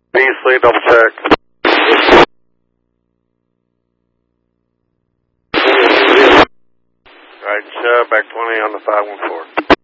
Beasley, double check. Right, back 20 on the 514.